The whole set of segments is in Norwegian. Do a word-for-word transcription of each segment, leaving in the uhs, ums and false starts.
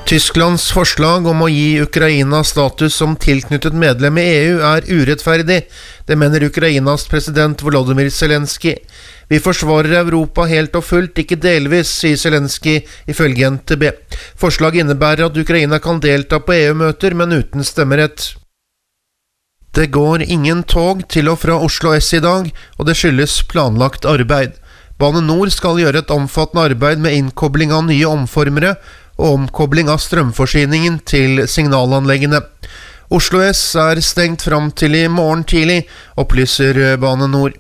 Tysklands forslag om å gi Ukraina status som tilknyttet medlem i E U er urettferdig, det mener Ukrainas president Volodymyr Zelensky. Vi forsvarer Europa helt og fullt, ikke delvis, sier Zelensky ifølge N T B. Forslaget innebærer at Ukraina kan delta på E U-møter, men uten stemmerett. Det går ingen tog til og fra Oslo S i dag, og det skyldes planlagt arbeid. Bane Nor skal gjøre et omfattende arbeid med innkobling av nye omformere og omkobling av strømforsyningen til signalanleggene. Oslo S er stengt fram til i morgen tidlig, opplyser Bane Nor.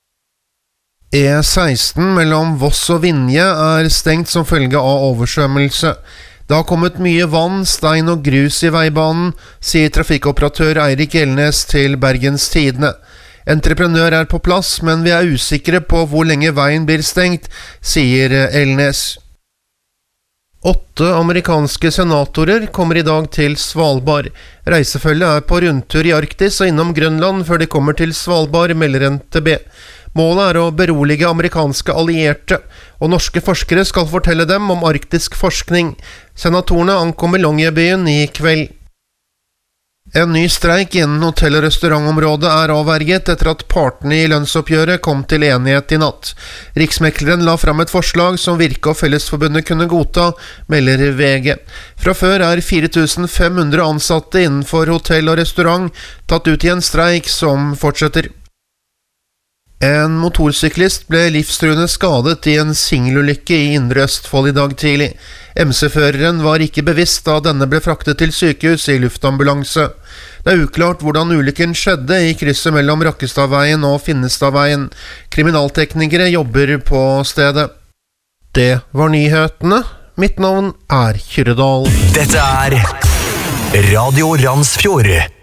E seksten mellom Voss og Vinje er stengt som følge av oversvømmelse. Det har kommet mye vann, stein og grus i veibanen, sier trafikkoperatør Eirik Elnes til Bergens Tidende. Entreprenør er på plass, men vi er usikre på hvor lenge veien blir stengt, sier Elnes. Åtte amerikanske senatorer kommer i dag til Svalbard. Reisefølget er på rundtur i Arktis og innom Grønland før de kommer til Svalbard, melder N T B. Målet er å berolige amerikanske allierte, og norske forskere skal fortelle dem om arktisk forskning. Senatorene ankommer Longyearbyen i kveld. En ny streik innen hotell- og restaurantområdet er avverget etter at partene i lønnsoppgjøret kom til enighet i natt. Riksmekleren la fram et forslag som Virke og Fellesforbundet kunne godta, melder V G. Fra før er fire tusen fem hundre ansatte innenfor hotell og restaurant tatt ut i en streik som fortsetter. En motorsyklist ble livstruende skadet i en singelulykke i Indre Østfold i dag tidlig. M C-føreren var ikke bevisst da denne ble fraktet til sykehus i luftambulanse. Det er uklart hvordan ulykken skjedde i krysset mellom Rakkestadveien og Finnestadveien. Kriminalteknikere jobber på stedet. Det var nyhetene. Mitt navn er Kyrre Dahl. Dette er Radio Randsfjord.